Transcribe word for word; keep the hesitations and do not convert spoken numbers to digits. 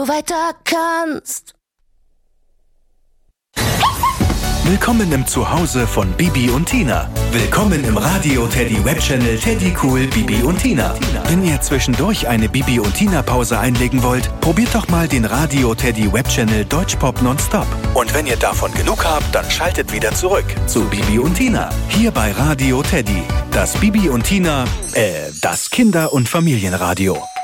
weiter kannst. Willkommen im Zuhause von Bibi und Tina. Willkommen im Radio Teddy Webchannel Teddy Cool Bibi und Tina. Wenn ihr zwischendurch eine Bibi und Tina Pause einlegen wollt, probiert doch mal den Radio Teddy Webchannel Deutschpop Nonstop. Und wenn ihr davon genug habt, dann schaltet wieder zurück zu Bibi und Tina. Hier bei Radio Teddy. Das Bibi und Tina, äh, das Kinder- und Familienradio.